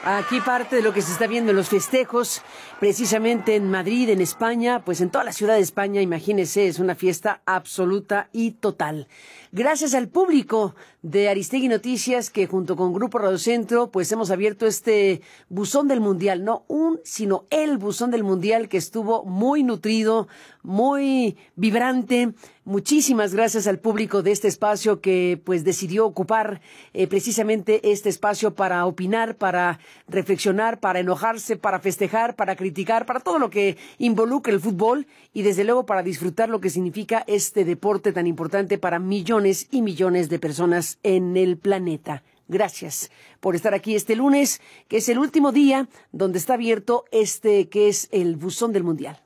Aquí parte de lo que se está viendo en los festejos, precisamente en Madrid, en España, pues en toda la ciudad de España, imagínense, es una fiesta absoluta y total. Gracias al público de Aristegui Noticias, que junto con Grupo Radio Centro, pues hemos abierto este buzón del Mundial, no un, sino el buzón del Mundial, que estuvo muy nutrido, muy vibrante. Muchísimas gracias al público de este espacio que pues decidió ocupar precisamente este espacio para opinar, para reflexionar, para enojarse, para festejar, para criticar, para todo lo que involucra el fútbol y desde luego para disfrutar lo que significa este deporte tan importante para millones y millones de personas en el planeta. Gracias por estar aquí este lunes, que es el último día donde está abierto que es el buzón del Mundial.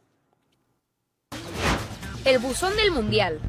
El buzón del Mundial.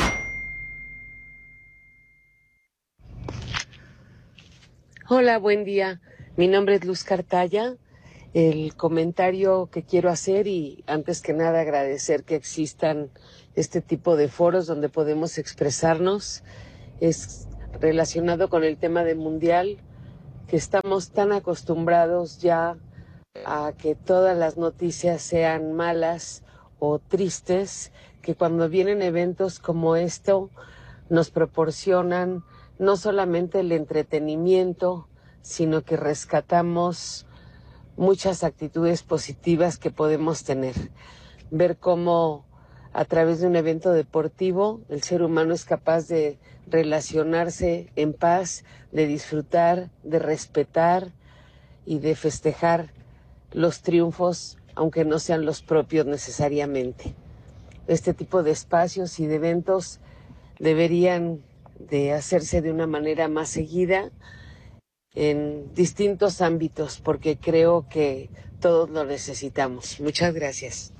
Hola, buen día. Mi nombre es Luz Cartaya. El comentario que quiero hacer y antes que nada agradecer que existan este tipo de foros donde podemos expresarnos es relacionado con el tema del Mundial, que estamos tan acostumbrados ya a que todas las noticias sean malas o tristes, que cuando vienen eventos como esto nos proporcionan no solamente el entretenimiento, sino que rescatamos muchas actitudes positivas que podemos tener. Ver cómo a través de un evento deportivo el ser humano es capaz de relacionarse en paz, de disfrutar, de respetar y de festejar los triunfos, aunque no sean los propios necesariamente. Este tipo de espacios y de eventos deberían de hacerse de una manera más seguida en distintos ámbitos, porque creo que todos lo necesitamos. Muchas gracias.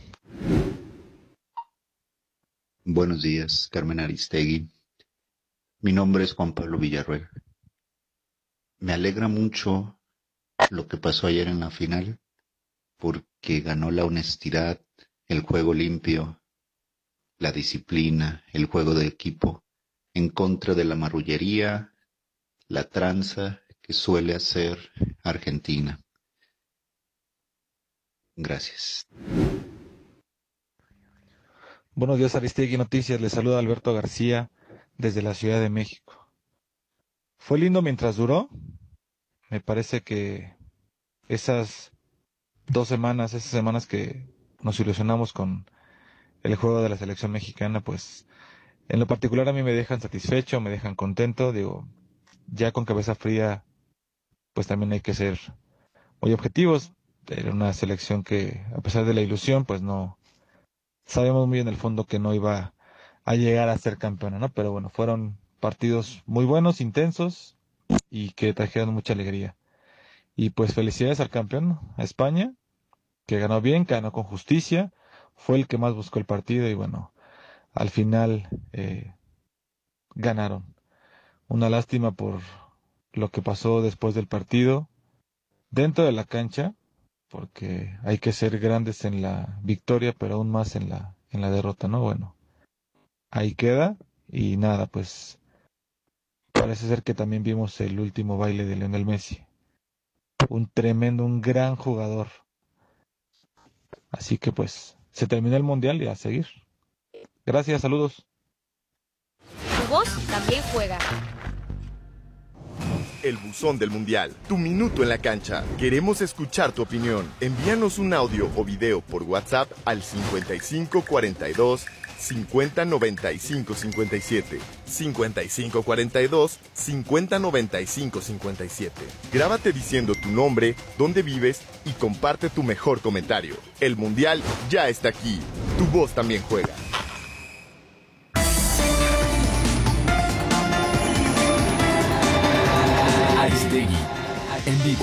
Buenos días, Carmen Aristegui. Mi nombre es Juan Pablo Villarruel. Me alegra mucho lo que pasó ayer en la final, porque ganó la honestidad, el juego limpio, la disciplina, el juego de equipo, en contra de la marrullería, la tranza que suele hacer Argentina. Gracias. Buenos días, Aristegui Noticias. Les saluda Alberto García desde la Ciudad de México. Fue lindo mientras duró. Me parece que esas 2 semanas, esas semanas que nos ilusionamos con el juego de la selección mexicana, pues en lo particular a mí me dejan satisfecho, me dejan contento. Digo, ya con cabeza fría, pues también hay que ser muy objetivos. Era una selección que, a pesar de la ilusión, pues no sabemos muy en el fondo que no iba a llegar a ser campeona, ¿no? Pero bueno, fueron partidos muy buenos, intensos y que trajeron mucha alegría. Y pues felicidades al campeón, a España, que ganó bien, que ganó con justicia, fue el que más buscó el partido y bueno, al final ganaron. Una lástima por lo que pasó después del partido, dentro de la cancha, porque hay que ser grandes en la victoria, pero aún más en la derrota, ¿no? Bueno, ahí queda y nada, pues parece ser que también vimos el último baile de Lionel Messi. Un gran jugador. Así que pues se terminó el Mundial y a seguir. Gracias, saludos. Tu voz también juega. El buzón del Mundial, tu minuto en la cancha. Queremos escuchar tu opinión. Envíanos un audio o video por WhatsApp al 5542 5095 57. 5542 5095 57. Grábate diciendo tu nombre, dónde vives y comparte tu mejor comentario. El Mundial ya está aquí. Tu voz también juega. Aristegui, en vivo.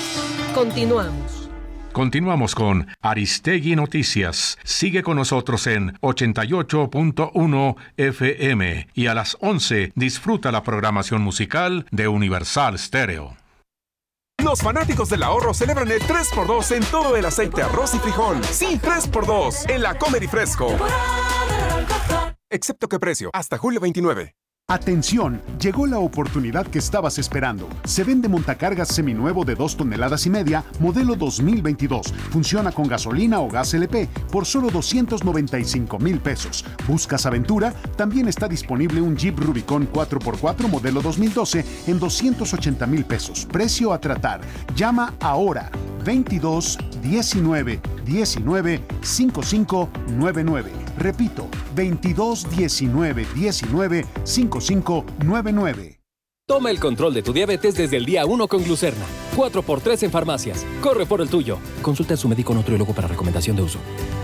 Continuamos con Aristegui Noticias. Sigue con nosotros en 88.1 FM y a las 11 disfruta la programación musical de Universal Stereo. Los fanáticos del ahorro celebran el 3x2 en todo el aceite, arroz y frijol. Sí, 3x2 en la Comer y Fresco. Excepto que precio, hasta julio 29. Atención, llegó la oportunidad que estabas esperando. Se vende montacargas seminuevo de 2,5 toneladas, modelo 2022. Funciona con gasolina o gas LP por solo 295,000 pesos. ¿Buscas aventura? También está disponible un Jeep Rubicon 4x4 modelo 2012 en 280,000 pesos. Precio a tratar. Llama ahora. 22 19 19 5599. Repito, 22 19 19 5599. Toma el control de tu diabetes desde el día 1 con Glucerna. 4x3 en farmacias. Corre por el tuyo. Consulta a su médico nutriólogo para recomendación de uso.